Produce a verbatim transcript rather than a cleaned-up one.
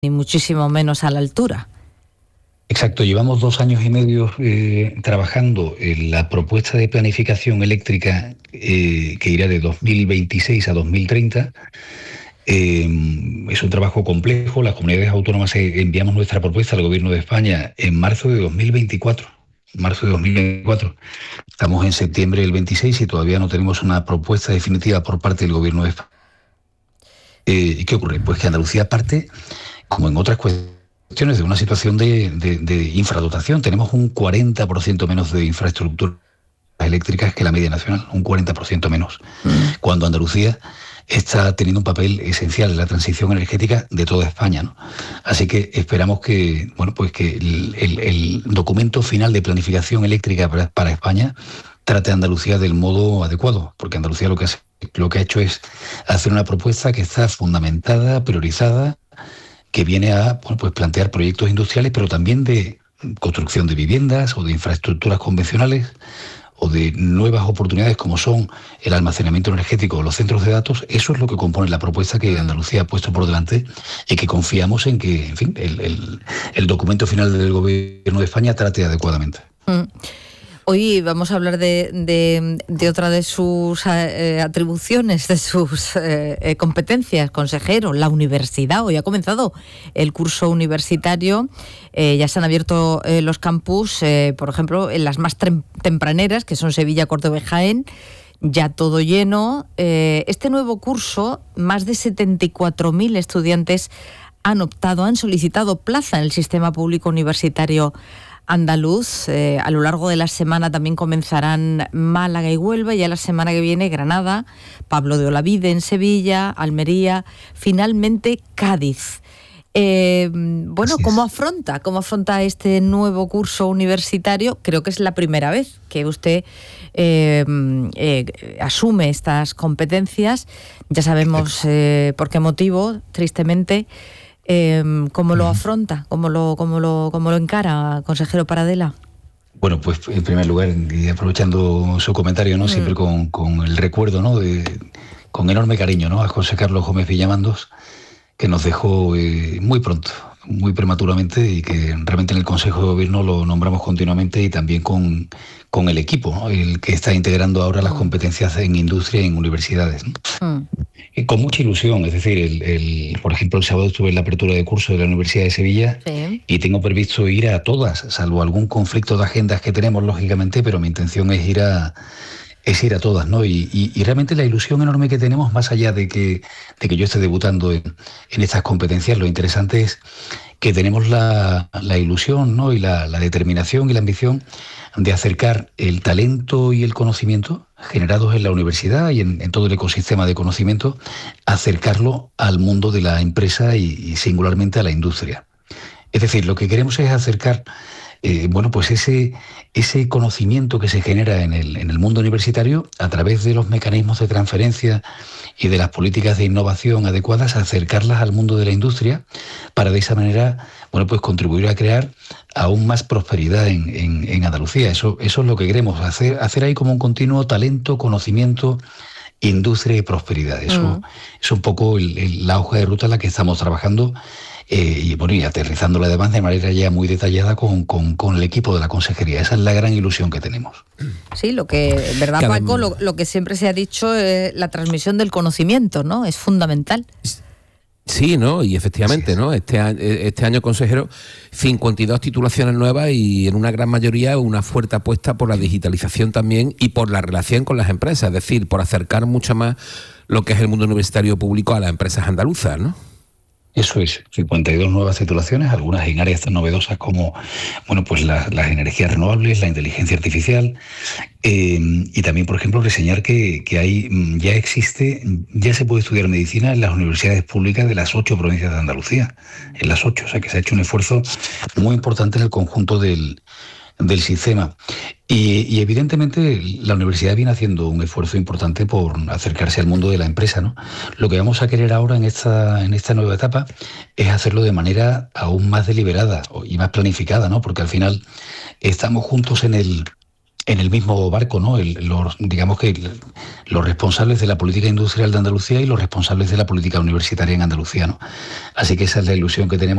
ni muchísimo menos a la altura. Exacto, llevamos dos años y medio eh, trabajando en la propuesta de planificación eléctrica eh, que irá de dos mil veintiséis a dos mil treinta. Eh, es un trabajo complejo. Las comunidades autónomas enviamos nuestra propuesta al Gobierno de España en marzo de dos mil veinticuatro. Marzo de dos mil veinticuatro. Estamos en septiembre del veintiséis y todavía no tenemos una propuesta definitiva por parte del Gobierno de España. Eh, ¿Y qué ocurre? Pues que Andalucía parte, como en otras cuestiones, de una situación de, de, de infradotación. Tenemos un cuarenta por ciento menos de infraestructuras eléctricas que la media nacional, un cuarenta por ciento menos. Mm. Cuando Andalucía está teniendo un papel esencial en la transición energética de toda España, ¿no? Así que esperamos que, bueno, pues que el, el, el documento final de planificación eléctrica para, para España trate a Andalucía del modo adecuado, porque Andalucía lo que hace, lo que ha hecho es hacer una propuesta que está fundamentada, priorizada, que viene a, bueno, pues plantear proyectos industriales, pero también de construcción de viviendas o de infraestructuras convencionales o de nuevas oportunidades como son el almacenamiento energético o los centros de datos. Eso es lo que compone la propuesta que Andalucía ha puesto por delante y que confiamos en que, en fin, el, el, el documento final del Gobierno de España trate adecuadamente. Mm. Hoy vamos a hablar de, de, de otra de sus eh, atribuciones, de sus eh, competencias, consejero, la universidad. Hoy ha comenzado el curso universitario, eh, ya se han abierto eh, los campus, eh, por ejemplo, en las más trem- tempraneras, que son Sevilla, Córdoba y Jaén, ya todo lleno. Eh, este nuevo curso, más de setenta y cuatro mil estudiantes han optado, han solicitado plaza en el sistema público universitario andaluz. Eh, a lo largo de la semana también comenzarán Málaga y Huelva, y ya la semana que viene Granada, Pablo de Olavide en Sevilla, Almería, finalmente Cádiz. Eh, bueno, ¿cómo afronta, cómo afronta este nuevo curso universitario? Creo que es la primera vez que usted eh, eh, asume estas competencias. Ya sabemos eh, por qué motivo, tristemente. Eh, ¿Cómo lo afronta? ¿Cómo lo, cómo lo, cómo lo encara, consejero Paradela? Bueno, pues en primer lugar, y aprovechando su comentario, ¿no? Mm. Siempre con, con el recuerdo, ¿no? De, con enorme cariño, ¿no? A José Carlos Gómez Villamandos, que nos dejó eh, muy pronto, muy prematuramente, y que realmente en el Consejo de Gobierno lo nombramos continuamente, y también con, con el equipo, ¿no? El que está integrando ahora las competencias en industria y en universidades, ¿no? Mm. Y con mucha ilusión. Es decir, el, el, por ejemplo, el sábado estuve en la apertura de curso de la Universidad de Sevilla, sí, y tengo previsto ir a todas, salvo algún conflicto de agendas que tenemos, lógicamente, pero mi intención es ir a es ir a todas, ¿no? Y, y, y realmente la ilusión enorme que tenemos, más allá de que, de que yo esté debutando en, en estas competencias, lo interesante es que tenemos la, la ilusión, ¿no? Y la, la determinación y la ambición de acercar el talento y el conocimiento generados en la universidad y en, en todo el ecosistema de conocimiento, acercarlo al mundo de la empresa y, y singularmente a la industria. Es decir, lo que queremos es acercar Eh, bueno, pues ese, ese conocimiento que se genera en el, en el mundo universitario a través de los mecanismos de transferencia y de las políticas de innovación adecuadas, acercarlas al mundo de la industria para de esa manera, bueno, pues contribuir a crear aún más prosperidad en, en, en Andalucía. Eso, eso es lo que queremos, hacer, hacer ahí como un continuo talento, conocimiento, industria y prosperidad. Eso mm. es un poco el, el, la hoja de ruta en la que estamos trabajando. Eh, y bueno, y aterrizándola además de manera ya muy detallada con, con, con el equipo de la consejería. Esa es la gran ilusión que tenemos. Sí, lo que, ¿verdad, Cada... Paco? Lo, lo que siempre se ha dicho, eh, la transmisión del conocimiento, ¿no? Es fundamental. Sí, ¿no? Y efectivamente, ¿no? Este año, este año, consejero, cincuenta y dos titulaciones nuevas y en una gran mayoría una fuerte apuesta por la digitalización también y por la relación con las empresas, es decir, por acercar mucho más lo que es el mundo universitario público a las empresas andaluzas, ¿no? Eso es, cincuenta y dos nuevas titulaciones, algunas en áreas tan novedosas como, bueno, pues la, las energías renovables, la inteligencia artificial, eh, y también, por ejemplo, reseñar que, que hay, ya existe, ya se puede estudiar medicina en las universidades públicas de las ocho provincias de Andalucía, en las ocho, o sea que se ha hecho un esfuerzo muy importante en el conjunto del, del sistema. Y, y evidentemente la universidad viene haciendo un esfuerzo importante por acercarse al mundo de la empresa, ¿no? Lo que vamos a querer ahora en esta, en esta nueva etapa es hacerlo de manera aún más deliberada y más planificada, ¿no? Porque al final estamos juntos en el, en el mismo barco, ¿no? El, los, digamos que el, los responsables de la política industrial de Andalucía y los responsables de la política universitaria en Andalucía, ¿no? Así que esa es la ilusión que tenemos.